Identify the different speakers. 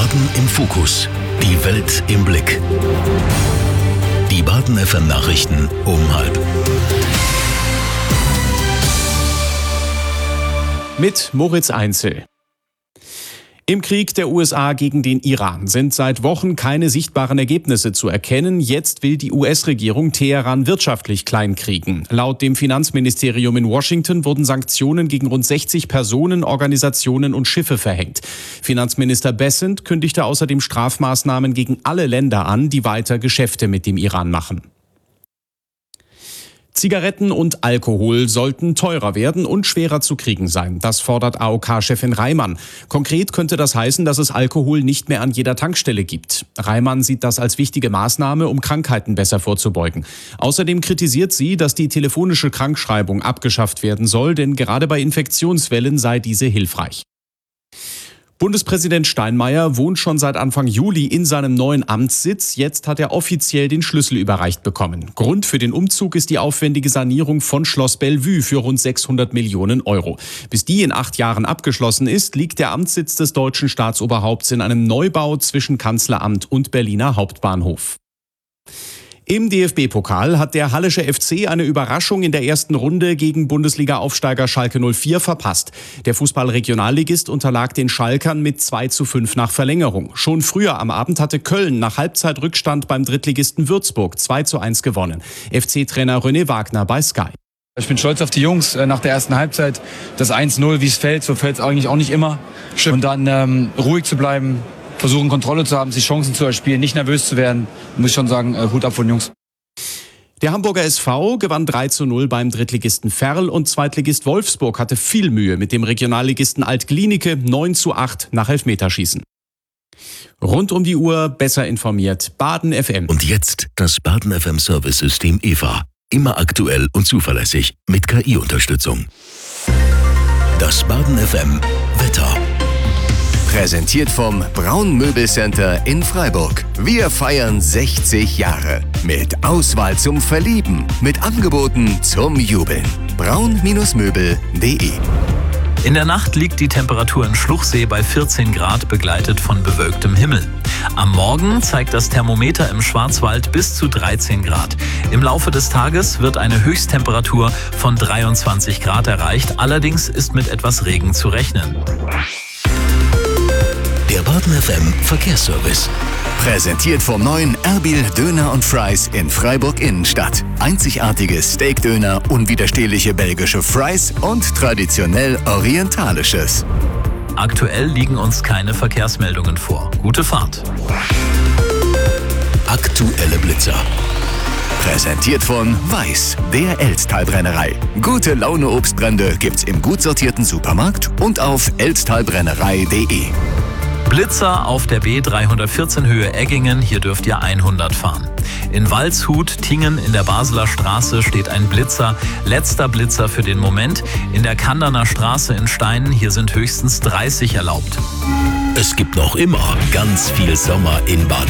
Speaker 1: Baden im Fokus. Die Welt im Blick. Die Baden FM Nachrichten um 12:30.
Speaker 2: Mit Moritz Einzel. Im Krieg der USA gegen den Iran sind seit Wochen keine sichtbaren Ergebnisse zu erkennen. Jetzt will die US-Regierung Teheran wirtschaftlich kleinkriegen. Laut dem Finanzministerium in Washington wurden Sanktionen gegen rund 60 Personen, Organisationen und Schiffe verhängt. Finanzminister Bessent kündigte außerdem Strafmaßnahmen gegen alle Länder an, die weiter Geschäfte mit dem Iran machen. Zigaretten und Alkohol sollten teurer werden und schwerer zu kriegen sein. Das fordert AOK-Chefin Reimann. Konkret könnte das heißen, dass es Alkohol nicht mehr an jeder Tankstelle gibt. Reimann sieht das als wichtige Maßnahme, um Krankheiten besser vorzubeugen. Außerdem kritisiert sie, dass die telefonische Krankschreibung abgeschafft werden soll, denn gerade bei Infektionswellen sei diese hilfreich. Bundespräsident Steinmeier wohnt schon seit Anfang Juli in seinem neuen Amtssitz. Jetzt hat er offiziell den Schlüssel überreicht bekommen. Grund für den Umzug ist die aufwendige Sanierung von Schloss Bellevue für rund 600 Millionen Euro. Bis die in 8 Jahren abgeschlossen ist, liegt der Amtssitz des deutschen Staatsoberhaupts in einem Neubau zwischen Kanzleramt und Berliner Hauptbahnhof. Im DFB-Pokal hat der Hallische FC eine Überraschung in der ersten Runde gegen Bundesliga-Aufsteiger Schalke 04 verpasst. Der Fußball-Regionalligist unterlag den Schalkern mit 2:5 nach Verlängerung. Schon früher am Abend hatte Köln nach Halbzeitrückstand beim Drittligisten Würzburg 2:1 gewonnen. FC-Trainer René Wagner bei Sky.
Speaker 3: Ich bin stolz auf die Jungs nach der ersten Halbzeit. Das 1:0, wie es fällt, so fällt es eigentlich auch nicht immer. Und dann ruhig zu bleiben, versuchen Kontrolle zu haben, sich Chancen zu erspielen, nicht nervös zu werden, muss ich schon sagen, Hut ab von den Jungs.
Speaker 2: Der Hamburger SV gewann 3:0 beim Drittligisten Verl und Zweitligist Wolfsburg hatte viel Mühe mit dem Regionalligisten Alt-Glienicke 9:8 nach Elfmeterschießen. Rund um die Uhr besser informiert, Baden FM.
Speaker 1: Und jetzt das Baden FM Service-System EVA. Immer aktuell und zuverlässig mit KI-Unterstützung. Das Baden FM Wetter.
Speaker 4: Präsentiert vom Braun Möbelcenter in Freiburg. Wir feiern 60 Jahre. Mit Auswahl zum Verlieben. Mit Angeboten zum Jubeln. braun-möbel.de.
Speaker 5: In der Nacht liegt die Temperatur in Schluchsee bei 14 Grad, begleitet von bewölktem Himmel. Am Morgen zeigt das Thermometer im Schwarzwald bis zu 13 Grad. Im Laufe des Tages wird eine Höchsttemperatur von 23 Grad erreicht. Allerdings ist mit etwas Regen zu rechnen.
Speaker 1: Der Baden FM Verkehrsservice.
Speaker 4: Präsentiert vom neuen Erbil Döner und Fries in Freiburg Innenstadt. Einzigartige Steakdöner, unwiderstehliche belgische Fries und traditionell orientalisches.
Speaker 5: Aktuell liegen uns keine Verkehrsmeldungen vor. Gute Fahrt.
Speaker 1: Aktuelle Blitzer.
Speaker 4: Präsentiert von Weiß, der Elztalbrennerei. Gute Laune Obstbrände gibt's im gut sortierten Supermarkt und auf elztalbrennerei.de.
Speaker 5: Blitzer auf der B314 Höhe Eggingen, hier dürft ihr 100 fahren. In Waldshut, Tingen in der Basler Straße steht ein Blitzer, letzter Blitzer für den Moment. In der Kanderner Straße in Steinen, hier sind höchstens 30 erlaubt.
Speaker 1: Es gibt noch immer ganz viel Sommer in Baden.